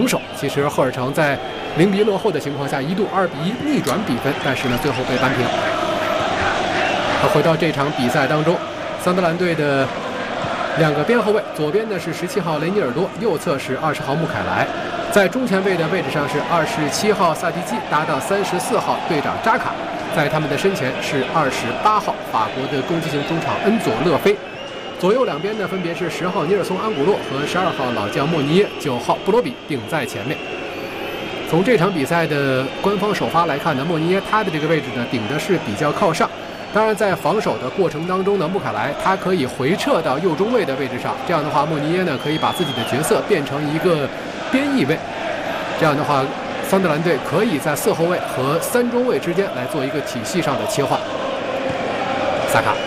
守。其实赫尔城在0比1落后的情况下，一度2比1逆转比分，但是呢，最后被扳平。回到这场比赛当中，桑德兰队的2个边后卫，左边呢是17号雷尼尔多，右侧是20号穆凯莱。在中前卫的位置上是27号萨迪基搭档34号队长扎卡，在他们的身前是28号法国的攻击型中场恩佐勒菲。左右两边呢分别是10号尼尔松安古洛和12号老将莫尼耶，9号布罗比顶在前面。从这场比赛的官方首发来看呢，莫尼耶他的这个位置呢顶的是比较靠上。当然，在防守的过程当中呢，穆凯莱他可以回撤到右中卫的位置上，这样的话，莫尼耶呢可以把自己的角色变成一个边翼位。这样的话，桑德兰队可以在4后卫和3中卫之间来做一个体系上的切换。萨卡，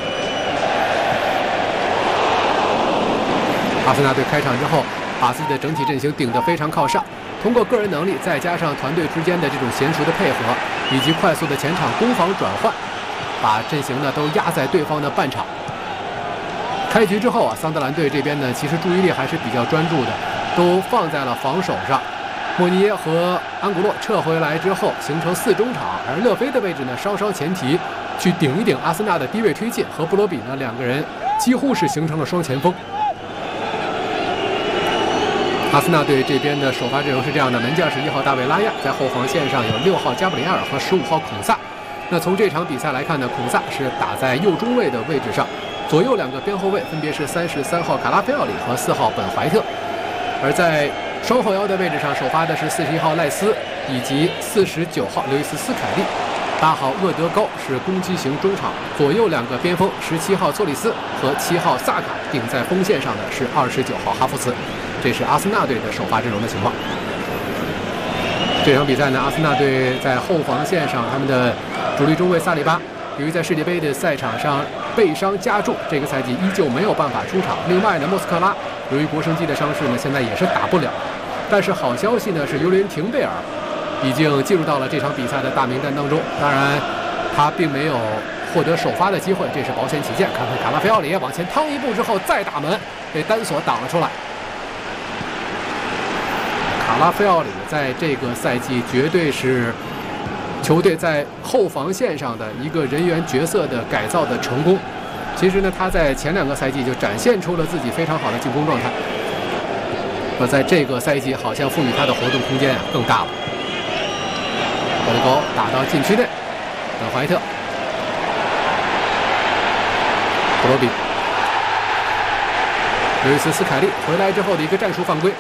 阿森纳队开场之后，把自己的整体阵型顶得非常靠上，通过个人能力，再加上团队之间的这种娴熟的配合，以及快速的前场攻防转换，把阵型呢都压在对方的半场。开局之后啊，桑德兰队这边呢其实注意力还是比较专注的，都放在了防守上。莫尼耶和安古洛撤回来之后，形成4中场，而勒菲的位置呢稍稍前提，去顶一顶阿森纳的低位推进，和布罗比呢2个人几乎是形成了双前锋。阿森纳队这边的首发阵容是这样的：门将是1号大卫拉亚，在后防线上有6号加布里埃尔和15号孔萨。那从这场比赛来看呢，孔萨是打在右中卫的位置上，左右2个边后卫分别是33号卡拉菲奥里和4号本怀特。而在双后腰的位置上，首发的是41号赖斯以及49号刘易斯斯凯利，8号厄德高是攻击型中场，左右2个边锋17号措里斯和7号萨卡，顶在锋线上的是29号哈弗茨。这是阿森纳队的首发阵容的情况。这场比赛呢，阿森纳队在后防线上，他们的主力中卫萨里巴由于在世界杯的赛场上背伤加重，这个赛季依旧没有办法出场。另外呢，莫斯科拉由于腘绳肌的伤势呢，现在也是打不了。但是好消息呢是，尤连廷贝尔已经进入到了这场比赛的大名单当中。当然，他并没有获得首发的机会，这是保险起见。看看卡拉菲奥里往前趟一步之后再打门，被单索挡了出来。卡拉菲奥里在这个赛季绝对是球队在后防线上的一个人员角色的改造的成功。其实呢，他在前2个赛季就展现出了自己非常好的进攻状态，在这个赛季好像赋予他的活动空间更大了。德高打到禁区内，本怀特、布罗比、刘易斯斯凯利回来之后的一个战术犯规。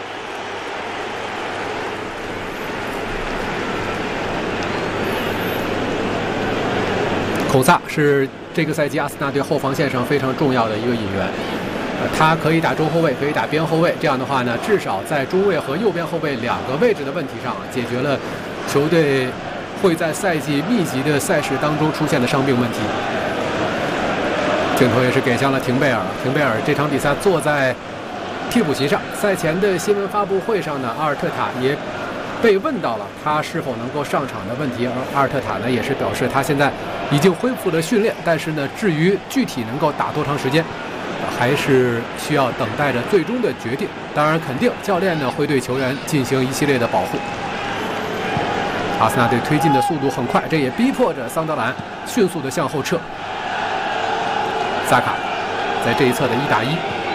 孔萨是这个赛季阿森纳队后防线上非常重要的一个引援，他可以打中后卫，可以打边后卫。这样的话呢，至少在中卫和右边后卫2个位置的问题上，解决了球队会在赛季密集的赛事当中出现的伤病问题。镜头也是给向了廷贝尔，廷贝尔这场比赛坐在替补席上。赛前的新闻发布会上呢，阿尔特塔也被问到了他是否能够上场的问题，而阿尔特塔呢也是表示他现在已经恢复了训练，但是呢，至于具体能够打多长时间，还是需要等待着最终的决定。当然，肯定教练呢会对球员进行一系列的保护。阿森纳队推进的速度很快，这也逼迫着桑德兰迅速的向后撤。萨卡在这一侧的1打1，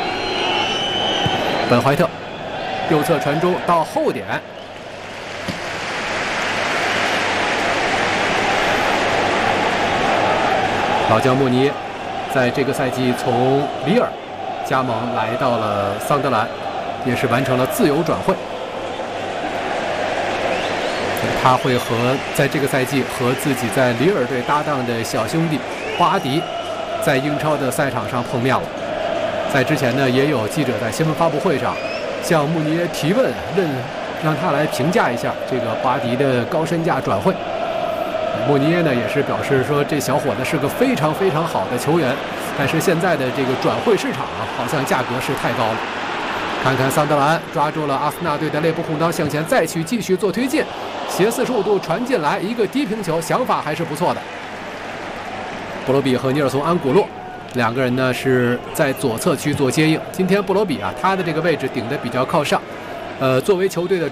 本怀特右侧传中到后点。老将莫尼耶在这个赛季从里尔加盟来到了桑德兰，也是完成了自由转会。他会在这个赛季和自己在里尔队搭档的小兄弟巴阿迪在英超的赛场上碰面了。在之前呢，也有记者在新闻发布会上向莫尼耶提问，让他来评价一下这个巴阿迪的高身价转会。莫尼耶呢也是表示说，这小伙子是个非常非常好的球员，但是现在的这个转会市场啊，好像价格是太高了。看看桑德兰抓住了阿森纳队的内部空当，向前再去继续做推进，斜45度传进来一个低平球，想法还是不错的。布罗比和尼尔松安古洛2个人呢是在左侧区做接应。今天布罗比啊，他的这个位置顶得比较靠上，作为球队的